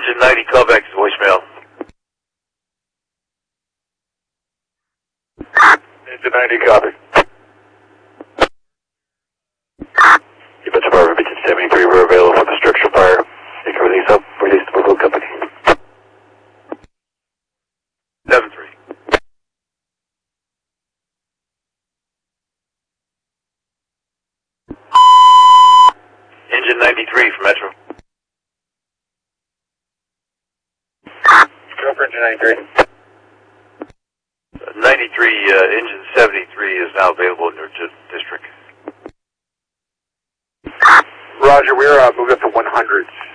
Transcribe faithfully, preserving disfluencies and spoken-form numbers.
Engine ninety, call back to voicemail. Engine ninety, copy. Units of our Engine seventy-three, we're available for the structural fire. You can release up, release the mobile company. seven three. Engine ninety-three for Metro. Go for Engine ninety-three. ninety-three, uh, Engine seventy-three is now available in your district. Roger, we're uh, moving up to one hundreds.